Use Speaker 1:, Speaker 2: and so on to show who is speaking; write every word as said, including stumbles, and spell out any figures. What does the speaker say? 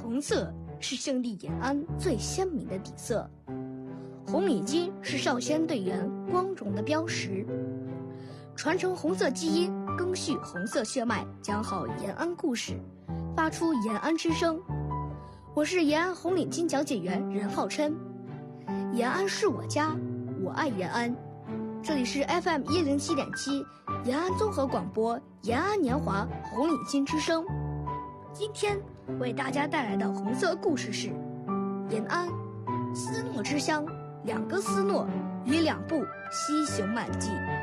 Speaker 1: 红色是胜利延安最鲜明的底色，红领巾是少先队员光荣的标识。传承红色基因，赓续红色血脉，讲好延安故事，发出延安之声。我是延安红领巾讲解员任浩琛。延安是我家，我爱延安。这里是 F M 一零七点七延安综合广播延安年华红领巾之声。今天为大家带来的红色故事是延安斯诺之乡，两个斯诺与两部西行漫记。